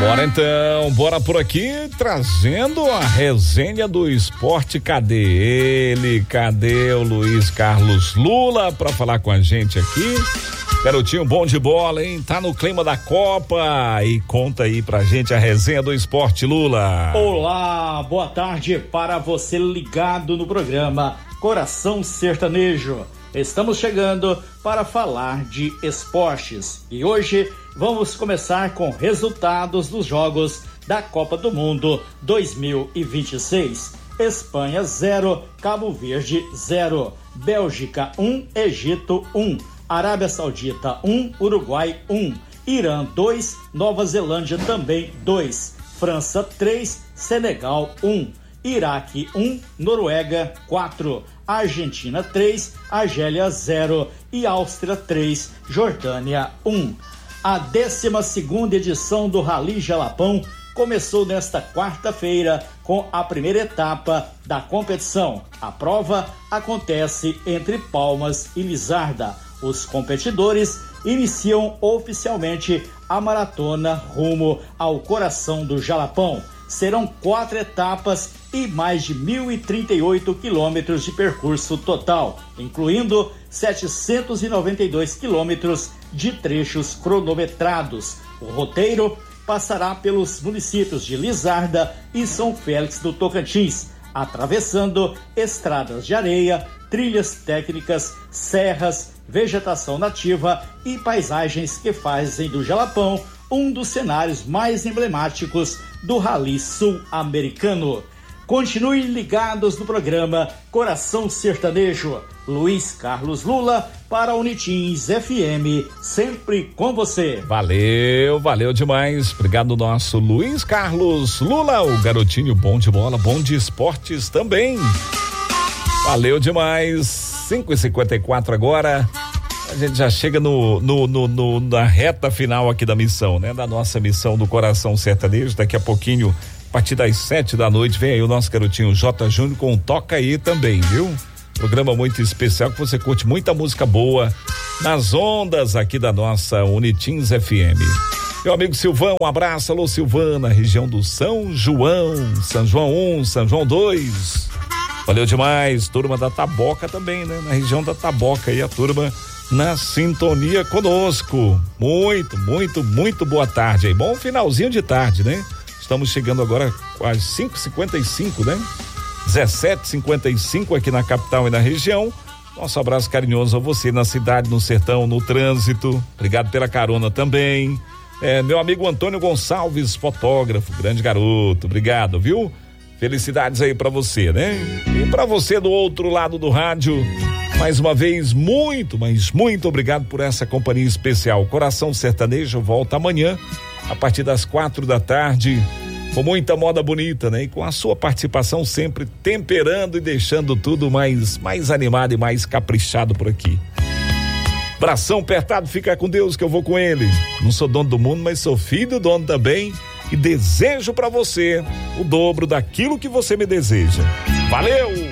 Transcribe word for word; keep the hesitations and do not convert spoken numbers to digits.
Bora então, bora por aqui trazendo a resenha do esporte. Cadê ele? Cadê o Luiz Carlos Lula pra falar com a gente aqui? Garotinho bom de bola, hein? Tá no clima da Copa e conta aí pra gente a resenha do esporte, Lula. Olá, boa tarde para você ligado no programa Coração Sertanejo. Estamos chegando para falar de esportes e hoje vamos começar com resultados dos jogos da Copa do Mundo dois mil e vinte e seis. Espanha zero, Cabo Verde zero, Bélgica um, Egito um, Arábia Saudita um, Uruguai um, Irã dois, Nova Zelândia também dois, França três, Senegal um, Iraque um, Noruega quatro, Argentina três, Argélia zero e Áustria três, Jordânia um. A décima segunda edição do Rally Jalapão começou nesta quarta-feira com a primeira etapa da competição. A prova acontece entre Palmas e Lizarda. Os competidores iniciam oficialmente a maratona rumo ao coração do Jalapão. Serão quatro etapas e mais de mil e trinta e oito quilômetros de percurso total, incluindo setecentos e noventa e dois quilômetros de trechos cronometrados. O roteiro passará pelos municípios de Lizarda e São Félix do Tocantins, atravessando estradas de areia, trilhas técnicas, serras, vegetação nativa e paisagens que fazem do Jalapão um dos cenários mais emblemáticos do Rally Sul-Americano. Continue ligados no programa Coração Sertanejo. Luiz Carlos Lula para a Unitins F M, sempre com você. Valeu, valeu demais. Obrigado, nosso Luiz Carlos Lula, o garotinho bom de bola, bom de esportes também. Valeu demais. cinco e cinquenta e quatro agora. A gente já chega no, no, no, no, na reta final aqui da missão, né? Da nossa missão do Coração Sertanejo. Daqui a pouquinho, a partir das sete da noite, vem aí o nosso garotinho J. Júnior com Toca Aí também, viu? Programa muito especial que você curte muita música boa nas ondas aqui da nossa Unitins F M. Meu amigo Silvão, um abraço. Alô, Silvana, região do São João, São João um, São João dois. Valeu demais. Turma da Taboca também, né? Na região da Taboca aí, a turma na sintonia conosco. Muito, muito, muito boa tarde aí. Bom finalzinho de tarde, né? Estamos chegando agora às cinco e cinquenta e cinco, né? dezessete e cinquenta e cinco aqui na capital e na região. Nosso abraço carinhoso a você na cidade, no sertão, no trânsito. Obrigado pela carona também. É, meu amigo Antônio Gonçalves, fotógrafo, grande garoto. Obrigado, viu? Felicidades aí pra você, né? E pra você do outro lado do rádio, mais uma vez, muito, mas muito obrigado por essa companhia especial. Coração Sertanejo volta amanhã, a partir das quatro da tarde, com muita moda bonita, né? E com a sua participação sempre temperando e deixando tudo mais, mais animado e mais caprichado por aqui. Bração apertado, fica com Deus que eu vou com ele. Não sou dono do mundo, mas sou filho do dono também. E desejo pra você o dobro daquilo que você me deseja. Valeu!